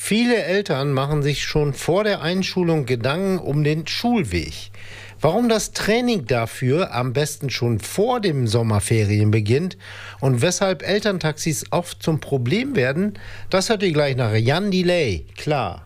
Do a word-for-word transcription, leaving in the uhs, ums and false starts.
Viele Eltern machen sich schon vor der Einschulung Gedanken um den Schulweg. Warum das Training dafür am besten schon vor den Sommerferien beginnt und weshalb Elterntaxis oft zum Problem werden, das hört ihr gleich nach Jan Delay. Klar.